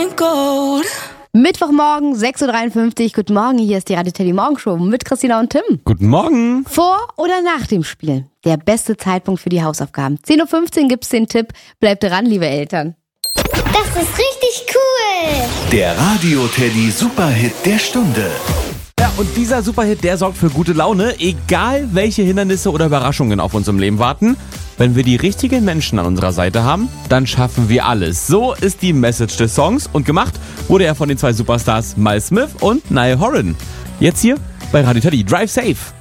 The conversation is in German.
Mittwochmorgen, 6.53 Uhr. Guten Morgen, hier ist die Radio Teddy Morgenshow mit Christina und Tim. Guten Morgen. Vor oder nach dem Spiel? Der beste Zeitpunkt für die Hausaufgaben. 10.15 Uhr gibt's den Tipp. Bleibt dran, liebe Eltern. Das ist richtig cool. Der Radio Teddy Superhit der Stunde. Ja, und dieser Superhit, der sorgt für gute Laune, egal welche Hindernisse oder Überraschungen auf uns im Leben warten. Wenn wir die richtigen Menschen an unserer Seite haben, dann schaffen wir alles. So ist die Message des Songs und gemacht wurde er von den zwei Superstars Miles Smith und Niall Horan. Jetzt hier bei Radio Teddy. Drive safe!